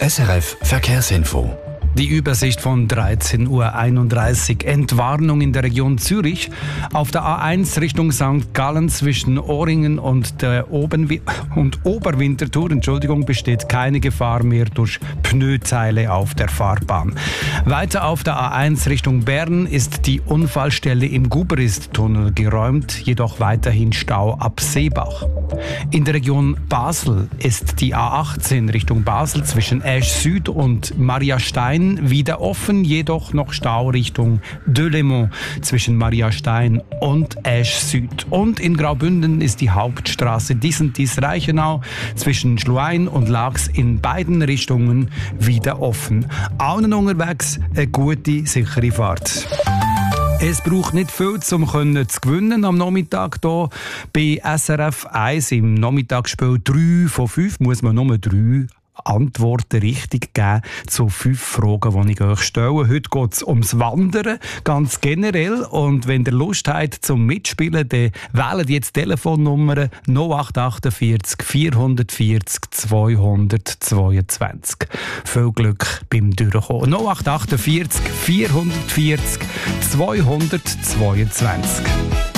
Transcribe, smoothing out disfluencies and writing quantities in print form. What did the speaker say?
SRF Verkehrsinfo. Die Übersicht von 13:31 Uhr. Entwarnung in der Region Zürich. Auf der A1 Richtung St. Gallen zwischen Ohringen und Oberwinterthur besteht keine Gefahr mehr durch Pneuteile auf der Fahrbahn. Weiter auf der A1 Richtung Bern ist die Unfallstelle im Gubrist-Tunnel geräumt, jedoch weiterhin Stau ab Seebach. In der Region Basel ist die A18 Richtung Basel zwischen Esch Süd und Mariastein wieder offen, jedoch noch Stau Richtung Delémont zwischen Mariastein und Esch Süd. Und in Graubünden ist die Hauptstraße Disentis-Reichenau zwischen Schluein und Laax in beiden Richtungen wieder offen. Allen unterwegs eine gute, sichere Fahrt. Es braucht nicht viel, um zu gewinnen am Nachmittag hier bei SRF 1. Im Nachmittagsspiel 3 von 5 muss man nur 3 Antworten richtig geben zu 5 Fragen, die ich euch stelle. Heute geht es ums Wandern, ganz generell. Und wenn ihr Lust habt zum Mitspielen, dann wählt jetzt die Telefonnummer 0848 440 222. Viel Glück beim Durchkommen. 0848 440 222.